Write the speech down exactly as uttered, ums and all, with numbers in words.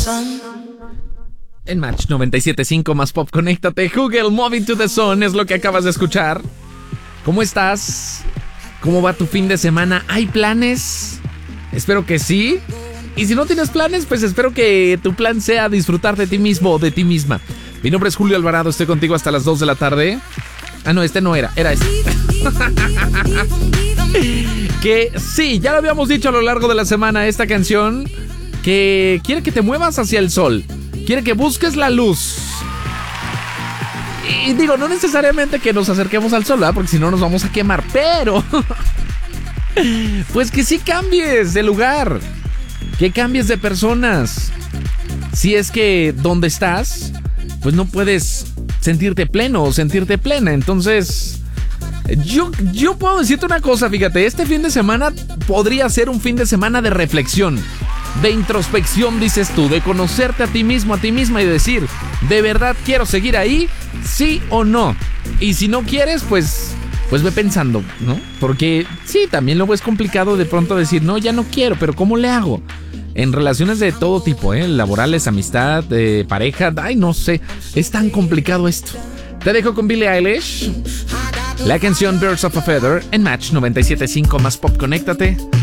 En Match noventa y siete punto cinco más pop, conéctate. Google, Moving to the Sun es lo que acabas de escuchar. ¿Cómo estás? ¿Cómo va tu fin de semana? ¿Hay planes? Espero que sí. Y si no tienes planes, pues espero que tu plan sea disfrutar de ti mismo o de ti misma. Mi nombre es Julio Alvarado, estoy contigo hasta las dos de la tarde. Ah, no, este no era, era este. Que sí, ya lo habíamos dicho a lo largo de la semana, esta canción que quiere que te muevas hacia el sol, quiere que busques la luz. Y digo, no necesariamente que nos acerquemos al sol, ¿verdad? Porque si no nos vamos a quemar, pero pues que sí cambies de lugar, que cambies de personas. Si es que donde estás, pues no puedes sentirte pleno o sentirte plena. Entonces, yo, yo puedo decirte una cosa, fíjate, este fin de semana podría ser un fin de semana de reflexión, de introspección, dices tú, de conocerte a ti mismo, a ti misma y decir, ¿de verdad quiero seguir ahí? ¿Sí o no? Y si no quieres, pues, pues ve pensando, ¿no? Porque sí, también luego es complicado de pronto decir, no, ya no quiero, pero ¿cómo le hago? En relaciones de todo tipo, ¿eh? Laborales, amistad, eh, pareja, ay, no sé, es tan complicado esto. Te dejo con Billie Eilish, la canción Birds of a Feather en Match noventa y siete punto cinco más pop, conéctate.